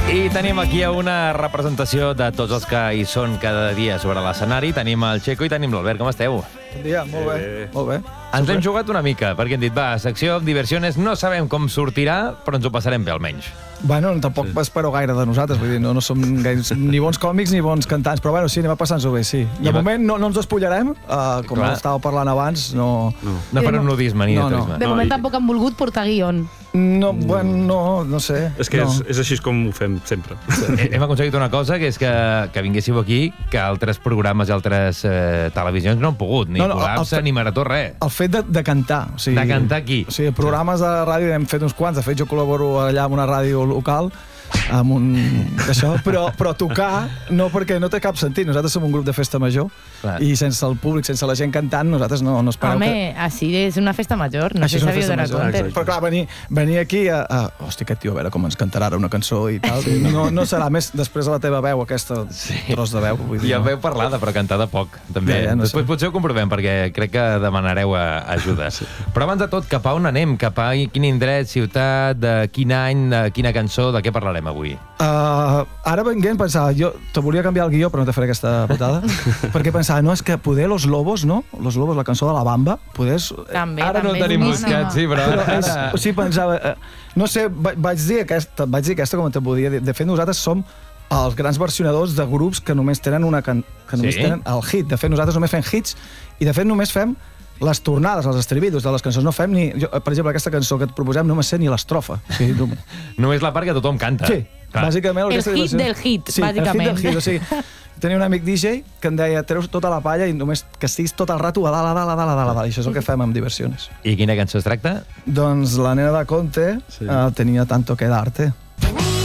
I tenim aquí una representació de tots els que hi són cada dia sobre l'escenari. Tenim el Checo i tenim l'Albert. Com esteu? Bon dia, molt bé. Molt bé. Ens hem jugat una mica, perquè hem dit, va, secció Diversiones, no sabem com sortirà, però ens ho passarem bé, almenys. Bueno, tampoc espero gaire de nosaltres, vull dir, no som ni bons còmics ni bons cantants, però bueno, sí, anem a passar-nos-ho bé, sí. De moment no ens despullarem, com estava parlant abans, no farem nudisme ni de turisme. De moment tampoc han volgut portar guion. No, bueno, no sé. És que és així com ho fem sempre. Hem aconseguit una cosa, que és que vinguéssiu aquí, que altres programes i altres televisions no han pogut, ni Col·lapse, ni Marató, res. El fet de cantar. De cantar aquí. O sigui, programes de ràdio hem fet uns quants, de fet jo col·laboro allà amb una ràdio local, amb això, però tocar no, perquè no té cap sentit. Nosaltres som un grup de festa major i sense el públic, sense la gent cantant, nosaltres no esperem que... Home, així és una festa major, no sé si sabíeu donar compte. Però clar, venir aquí hòstia, aquest tio, a veure com ens cantarà ara una cançó i tal, no serà més després de la teva veu, aquesta tros de veu. Ja veu parlada, però cantada poc, també. Després potser ho comprovem, perquè crec que demanareu ajuda. Però abans de tot, cap a on anem? Cap a quin indret, ciutat, de quin any, de quina cançó, de què parlarem avui? Ara venguent pensava, jo te volia canviar el guió però no te faré aquesta putada perquè pensava, no, és que poder Los Lobos, no? Los Lobos, la cançó de la Bamba, poder... Ara no el tenim buscat, sí, però... O sigui, pensava, no sé, vaig dir aquesta com te podia dir. De fet, nosaltres som els grans versionadors de grups que només tenen tenen el hit. De fet, nosaltres només fem hits i de fet només fem les tornades, els estribillos de les cançons. No fem ni... Per exemple, aquesta cançó que et proposem no me sé ni l'estrofa. Només la part que tothom canta. Sí, bàsicament... El hit del hit, bàsicament. Sí, el hit del hit. O sigui, tenia un amic DJ que em deia, treus tota la palla i només que estiguis tot el rato a dalt, a dalt. I això és el que fem amb Diversiones. I quina cançó es tracta? Doncs la nena de Conte tenia tanto que darte.